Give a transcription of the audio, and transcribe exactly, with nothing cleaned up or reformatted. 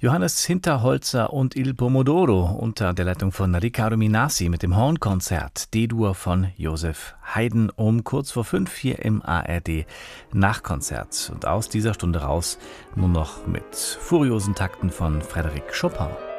Johannes Hinterholzer und Il Pomodoro unter der Leitung von Riccardo Minassi mit dem Hornkonzert D-Dur von Joseph Haydn um kurz vor fünf hier im A R D Nachkonzert. Und aus dieser Stunde raus nur noch mit furiosen Takten von Frédéric Chopin.